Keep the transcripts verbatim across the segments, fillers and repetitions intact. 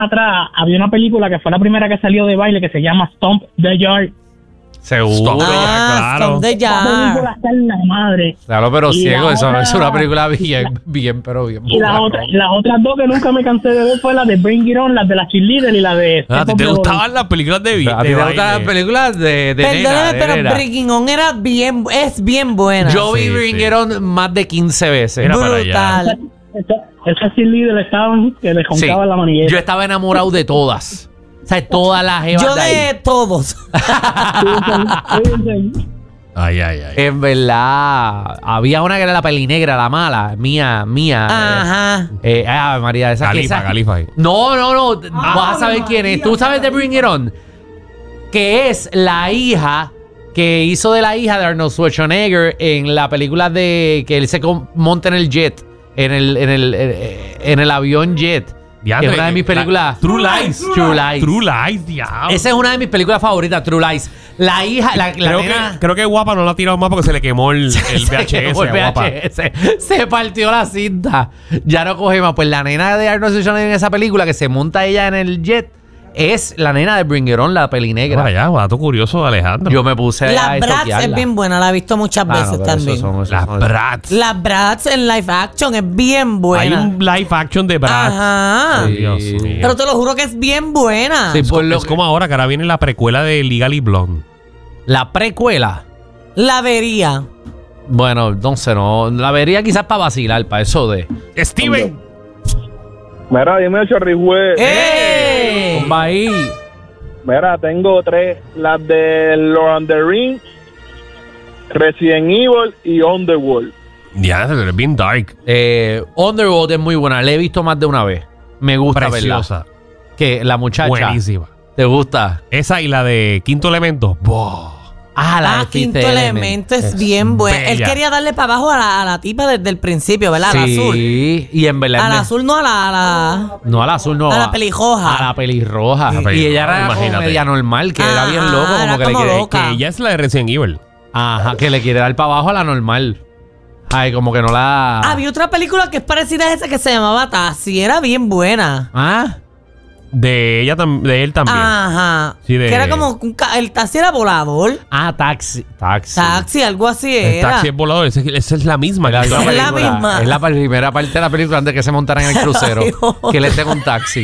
atrás había una película que fue la primera que salió de baile que se llama Stomp the Yard. Seguro, ah, claro. Stomp the Esa película está en la madre. Claro, pero Y ciego, la eso otra- es una película bien, la- bien, pero bien. Y las buena, otras, ¿no? las otras dos que nunca me cansé de ver fue la de Bring It On, las de la cheerleader y la de... Ah, ¿A ti te gustaban las películas de, vi- ¿A ti de te gustan las baile? películas de, de nena, Perdóname, de pero nena? Breaking On era bien, es bien buena. Yo vi Sí, Bring sí. It On más de quince veces. Mira para allá. Brutal. Esa, esa cheerleader estaban que le Sí. joncaban la manigueta. Yo estaba enamorado de todas. O sea, todas las jevas Yo de ahí. de todos. Ay, ay, ay. En verdad, había una que era la pelinegra, la mala, mía, mía. Ajá. Eh, eh, ah, María, esa que Califa, esa- Califa ahí. No, no, no. vas a saber quién es. ¿Tú sabes de Bring It On? Que es la hija que hizo de la hija de Arnold Schwarzenegger en la película de que él se com- monta en el jet, en el, en el, eh, en el avión jet. Diantre, es una de mis la- películas. True Lies. True Lies. True Lies, diablo. Esa es una de mis películas favoritas, True Lies. La hija, la, la creo, nena- que, creo que Guapa no la ha tirado más porque se le quemó el, el Se V H S. quemó el a Guapa. V H S. Se partió la cinta. Ya no coge más. Pues la nena de Arnold Schwarzenegger en esa película que se monta ella en el jet es la nena de Bring It On, la pelinegra. Para allá, dato curioso de Alejandro. Yo me puse a Las Bratz estoquearla. es bien buena, la he visto muchas Ah, no, veces pero también. esos son- esos Las son- Bratz. Las Bratz en live action es bien buena. Hay un live action de Bratz. Ajá. Ay, Dios Sí. mío. Pero te lo juro que es bien buena. Sí, es, por co- lo es que- como ahora que ahora viene la precuela de Legally Blonde. La precuela. La vería. Bueno, entonces no. La vería quizás para vacilar, para eso de. Steven. Mira, dime, Chorrihue. ¡Eh! Comba ahí. Mira, tengo tres. Las de Lord of the Rings, Resident Evil y Underworld. Ya, es bien dark. Eh, Underworld es muy buena. La he visto más de una vez. Me gusta Preciosa. verla. Que la muchacha. Buenísima. ¿Te gusta? Esa y la de Quinto Elemento. Boh. Ah, la Ah, de Quinto Fifth Elemento es, Es bien buena. Él bella. quería darle para abajo a la, a la tipa desde el principio, ¿verdad? A la azul. Sí, y en verdad. A la me- azul, no a la. A la... No a la azul, no. A la pelirroja. A la pelirroja. La Y pelirroja, ella era como imagínate. media normal, que era Ah, bien loco, era como que le como quiere. loca. Que ella es la de Resident Evil. Ajá, que le quiere dar para abajo a la normal. Ay, como que no la. Había otra película que es parecida a esa que se llamaba Tassi. Era bien buena. Ah, De ella tam- de él también. Ajá. Sí, de- Que era como. un ca- el taxi era volador. ah, taxi. Taxi. Taxi, algo así El era. taxi es volador. Esa, esa es la misma. Es la, que- misma Es la película. misma. Es la primera parte de la película antes que se montaran en el crucero. Ay, no. Que le tenga un taxi.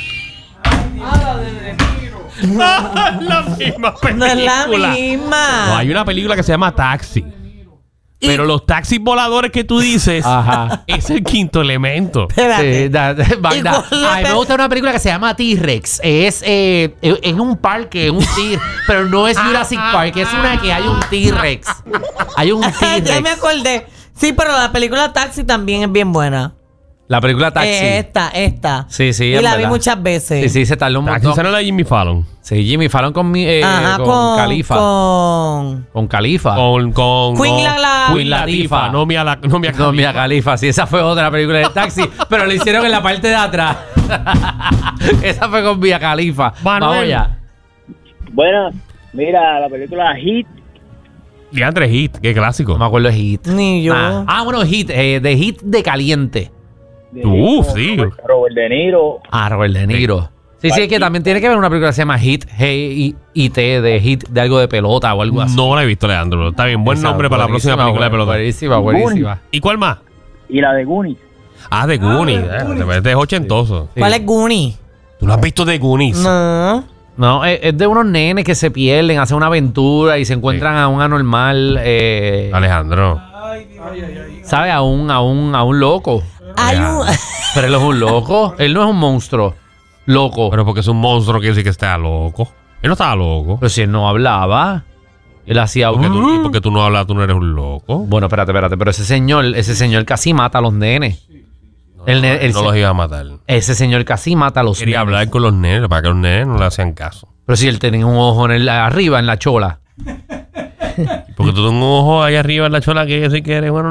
la misma película. No es la misma. No, hay una película que se llama Taxi. Pero los taxis voladores que tú dices Ajá. es el Quinto Elemento. Espérate. Sí, da- da- va- ¿Y da- cuál es a mí me el- gusta una película que se llama T-Rex. Es eh, es es un parque, un T, pero no es Jurassic Park, es una que hay un T-Rex. Hay un ya me T-Rex. acordé. Sí, pero la película Taxi también es bien buena. La película Taxi. Eh, esta, esta. Sí, sí, Y en la vi verdad. muchas veces. Sí, sí, se tardó un Taxi montón. esa no es la de Jimmy Fallon. Sí, Jimmy Fallon con, mi, eh, Ajá, con, con. Khalifa. Con, Con. Khalifa. Con, con Queen no, la- la- Queen Queen Latifah. Latifah. No Mia, la, no Mia No, Khalifa. Mia Khalifa, sí, esa fue otra película de Taxi, pero lo hicieron en la parte de atrás. Esa fue con Mia Khalifa. Manuel. Vamos ya. Bueno, mira, la película Hit. Diantre Hit, qué clásico. No me acuerdo de Hit. Ni yo. Ah, ah, bueno, Hit, eh, de Hit de caliente. de Uf, con sí. Robert- Robert De Niro. Ah, Robert De Niro. Sí, sí, es que también tiene que ver una película que se llama Hit, G I T, de Hit, de algo de pelota o algo así. No la he visto, Leandro. Está bien, buen Esa, nombre para la próxima buenísima, película de pelota. Buenísima, buenísima. ¿Y cuál más? Y la de Goonies. Ah, de Goonies. Eh, este es ochentoso. Sí. ¿Cuál es Goonie? ¿Tú lo has visto de Goonies? No. No, es, es de unos nenes que se pierden, hacen una aventura y se encuentran a un anormal, eh, Alejandro. ¿sabes? A un, a un, a un loco. Hay un. Pero él es un loco. Él no es un monstruo. Loco. Pero, Pero porque es un monstruo que dice que está loco. Él no estaba loco. si él no hablaba, él hacía... Porque tú, y porque tú no hablas, tú no eres un loco. Bueno, espérate, espérate. Pero ese señor, ese señor casi mata a los nenes. El ne- el no se- los iba a matar. Ese señor casi mata a los Quería nenes. hablar con los nenes para que los nenes no le hacían caso. Pero si él tenía un ojo en el, arriba, en la chola. Porque tú tienes un ojo ahí arriba en la chola que decir que eres bueno normal.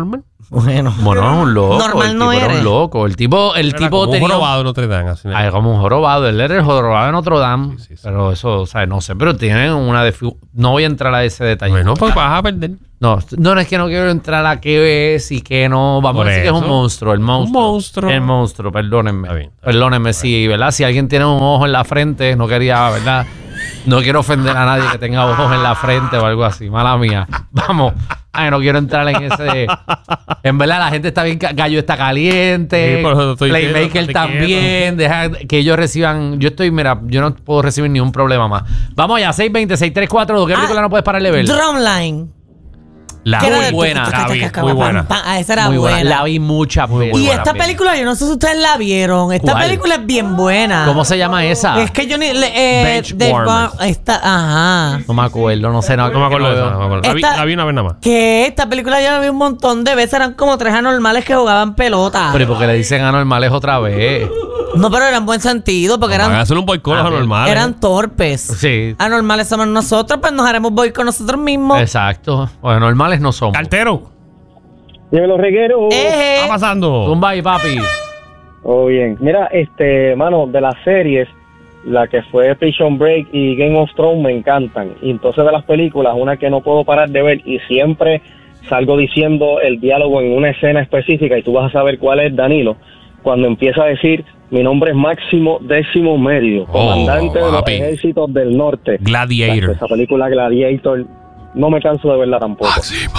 Bueno. Bueno, es un loco. Normal el no tipo era eres. un loco. El tipo, el Era tipo como un tenía... jorobado de Notre Dame. Así, Ay, como un jorobado. Él era el jorobado de Notre Dame. Sí, sí, sí. Pero eso, o sea, no sé. Pero tienen una... defi- No voy a entrar a ese detalle. Bueno, pues vas a perder. No, no, no es que no quiero entrar a qué es y qué no. Vamos Por a decir que es un eso. monstruo. El monstruo. Un monstruo. El monstruo, perdónenme. Está bien, está perdónenme, sí, ¿verdad? Si alguien tiene un ojo en la frente, no quería, ¿verdad? No quiero ofender a nadie que tenga ojos en la frente o algo así. Mala mía. Vamos. Ay, no quiero entrar en ese... En verdad, la gente está bien... ca- Gallo está caliente. Sí, por eso estoy Playmaker quieto, estoy también. Deja que ellos reciban... Yo estoy... Mira, yo no puedo recibir ni un problema más. Vamos allá. seis veinte, seis tres cuatro. ¿Qué película Ah, no puedes parar de ver? Drumline. La Que era muy de- buena. La vi, muy buena. Ah, esa era Muy buena. buena. La vi muchas veces. Y buena esta película. película, yo no sé si ustedes la vieron. Esta ¿Cuál? película es bien buena. ¿Cómo se llama esa? Es que yo ni... le- Eh, Bench de- Warmers. esta, ajá. No me acuerdo. No sé. No, No me acuerdo de eso. No me acuerdo. La vi, Esta- la vi una vez nada más. Que esta película yo la vi un montón de veces. Eran como tres anormales que jugaban pelota. Pero ¿y por qué le dicen anormales otra vez? No, pero era en buen sentido, porque Van a eran, hacer un boicot Ah, anormal. eran torpes. Sí. Anormales somos nosotros, pues nos haremos boy con nosotros mismos. Exacto. Bueno, normales no somos. Cartero. Dímelo, reguero. Eh, ¿Qué está pasando? Zumba y papi. Oh, bien. Mira, este, mano, de las series, la que fue Prison Break y Game of Thrones me encantan. Y entonces de las películas, una que no puedo parar de ver y siempre salgo diciendo el diálogo en una escena específica y tú vas a saber cuál es, Danilo, cuando empieza a decir, mi nombre es Máximo Décimo Mérido, Oh, comandante de los papi. ejércitos del norte. Gladiator. Esa película Gladiator, no me canso de verla tampoco.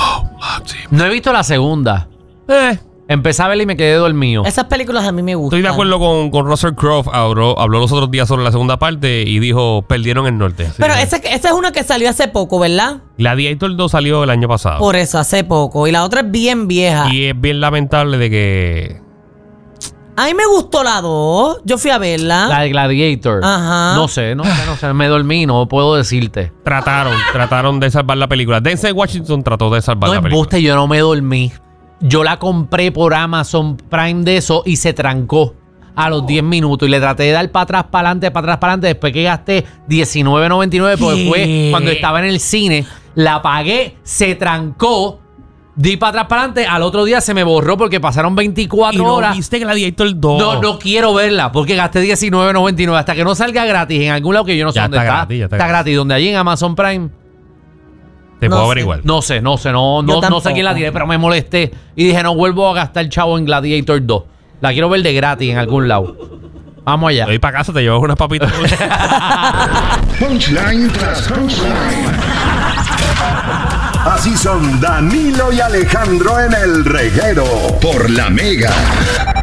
No he visto la segunda. Eh, Empecé a verla y me quedé dormido. Esas películas a mí me gustan. estoy de acuerdo con, con Russell Crowe. Habló, habló los otros días sobre la segunda parte y dijo, perdieron el norte. Así Pero que- esa, esa es una que salió hace poco, ¿verdad? Gladiator dos salió el año pasado. Por eso, hace poco. Y la otra es bien vieja. Y es bien lamentable de que... A mí me gustó la dos. Yo fui a verla. La de Gladiator. Ajá. No sé, no sé, no sé. Me dormí, no puedo decirte. Trataron, trataron de salvar la película. Denzel Washington trató de salvar No la película. embuste, yo no me dormí. Yo la compré por Amazon Prime de eso y se trancó a los diez minutos. Y le traté de dar para atrás, para adelante, para atrás, para adelante. Después que gasté diecinueve noventa y nueve, porque ¿Qué? fue cuando estaba en el cine. La pagué, se trancó. Di para atrás, para adelante. Al otro día se me borró porque pasaron ¿Y veinticuatro no horas. viste Gladiator dos? No, no quiero verla porque gasté diecinueve noventa y nueve hasta que no salga gratis en algún lado que yo no sé Ya dónde está está. gratis, ya está está gratis. gratis, donde allí en Amazon Prime. Te No puedo sé. averiguar. No sé, no sé, no, no, Yo no sé quién la tampoco. tiene, pero me molesté y dije, no vuelvo a gastar chavo en Gladiator dos. La quiero ver de gratis en algún lado. Vamos allá. Voy para casa, te llevas unas papitas. Punchline tras punchline. Así son Danilo y Alejandro en el reguero por la Mega.